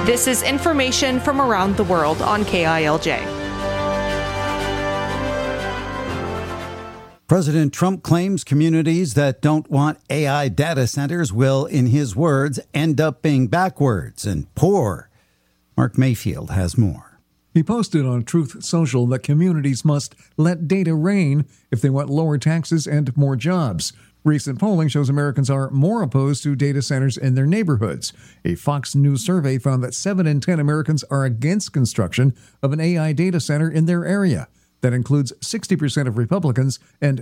This is information from around the world on KILJ. President Trump claims communities that don't want AI data centers will, in his words, end up being backwards and poor. Mark Mayfield has more. He posted on Truth Social that communities must let data reign if they want lower taxes and more jobs. Recent polling shows Americans are more opposed to data centers in their neighborhoods. A Fox News survey found that 7 in 10 Americans are against construction of an AI data center in their area. That includes 60% of Republicans and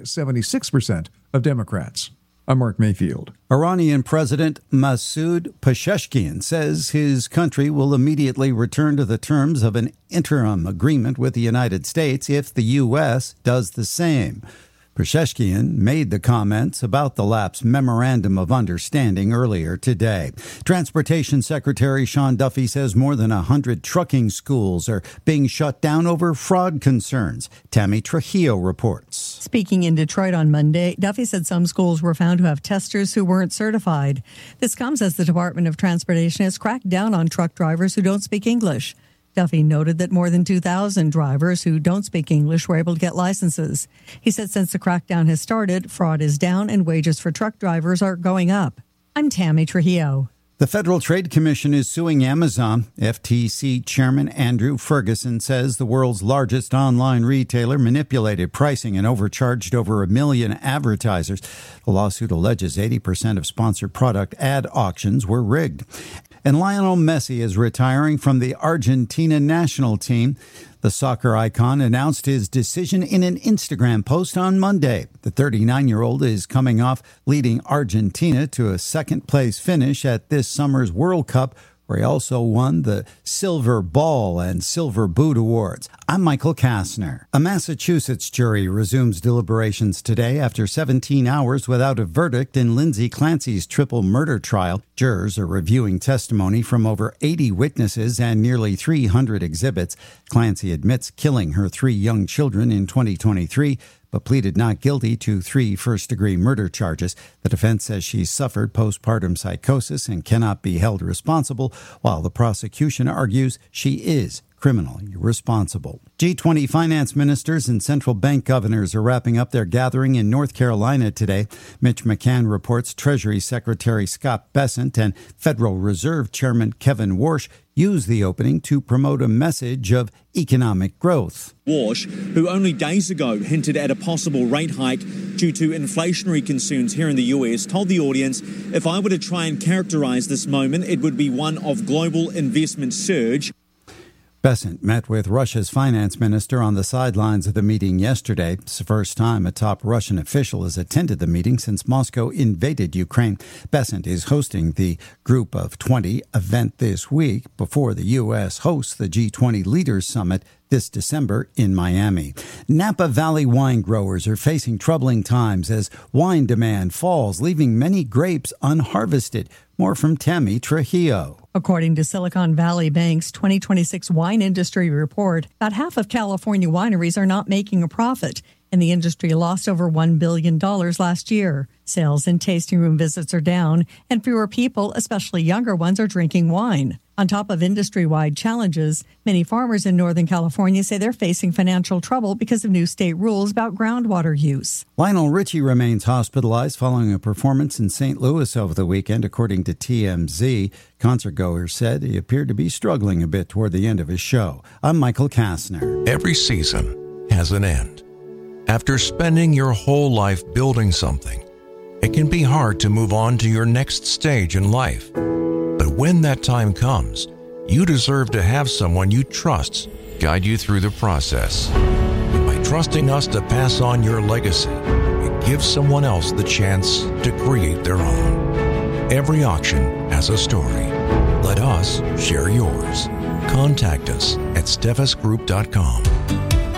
76% of Democrats. I'm Mark Mayfield. Iranian President Masoud Pezeshkian says his country will immediately return to the terms of an interim agreement with the United States if the U.S. does the same. Pezeshkian made the comments about the lapsed Memorandum of Understanding earlier today. Transportation Secretary Sean Duffy says more than 100 trucking schools are being shut down over fraud concerns. Tammy Trujillo reports. Speaking in Detroit on Monday, Duffy said some schools were found to have testers who weren't certified. This comes as the Department of Transportation has cracked down on truck drivers who don't speak English. Duffy noted that more than 2,000 drivers who don't speak English were able to get licenses. He said since the crackdown has started, fraud is down and wages for truck drivers are going up. I'm Tammy Trujillo. The Federal Trade Commission is suing Amazon. FTC Chairman Andrew Ferguson says the world's largest online retailer manipulated pricing and overcharged over 1 million advertisers. The lawsuit alleges 80% of sponsored product ad auctions were rigged. And Lionel Messi is retiring from the Argentina national team. The soccer icon announced his decision in an Instagram post on Monday. The 39-year-old is coming off leading Argentina to a second-place finish at this summer's World Cup, where he also won the Silver Ball and Silver Boot Awards. I'm Michael Kastner. A Massachusetts jury resumes deliberations today after 17 hours without a verdict in Lindsay Clancy's triple murder trial. Jurors are reviewing testimony from over 80 witnesses and nearly 300 exhibits. Clancy admits killing her 3 young children in 2023, but pleaded not guilty to 3 first-degree murder charges. The defense says she suffered postpartum psychosis and cannot be held responsible, while the prosecution argues she is criminally responsible. G20 finance ministers and central bank governors are wrapping up their gathering in North Carolina today. Mitch McCann reports Treasury Secretary Scott Bessent and Federal Reserve Chairman Kevin Warsh used the opening to promote a message of economic growth. Warsh, who only days ago hinted at a possible rate hike due to inflationary concerns here in the US, told the audience, if I were to try and characterize this moment, it would be one of global investment surge. Bessent met with Russia's finance minister on the sidelines of the meeting yesterday. It's the first time a top Russian official has attended the meeting since Moscow invaded Ukraine. Bessent is hosting the Group of 20 event this week before the U.S. hosts the G20 Leaders Summit this December in Miami. Napa Valley wine growers are facing troubling times as wine demand falls, leaving many grapes unharvested. More from Tammy Trujillo. According to Silicon Valley Bank's 2026 wine industry report, about half of California wineries are not making a profit, and the industry lost over $1 billion last year. Sales and tasting room visits are down, and fewer people, especially younger ones, are drinking wine. On top of industry-wide challenges, many farmers in Northern California say they're facing financial trouble because of new state rules about groundwater use. Lionel Richie remains hospitalized following a performance in St. Louis over the weekend, according to TMZ. Concertgoers said he appeared to be struggling a bit toward the end of his show. I'm Michael Kastner. Every season has an end. After spending your whole life building something, it can be hard to move on to your next stage in life. But when that time comes, you deserve to have someone you trust guide you through the process. And by trusting us to pass on your legacy, it gives someone else the chance to create their own. Every auction has a story. Let us share yours. Contact us at steffesgroup.com.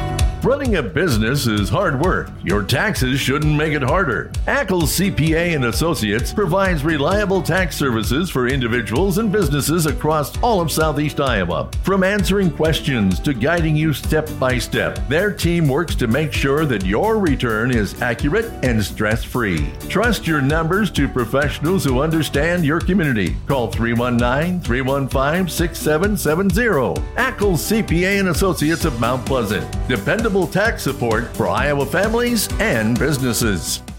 Running a business is hard work. Your taxes shouldn't make it harder. Ackles CPA and Associates provides reliable tax services for individuals and businesses across all of Southeast Iowa. From answering questions to guiding you step by step, their team works to make sure that your return is accurate and stress-free. Trust your numbers to professionals who understand your community. Call 319-315-6770. Ackles CPA and Associates of Mount Pleasant. Dependable tax support for Iowa families and businesses.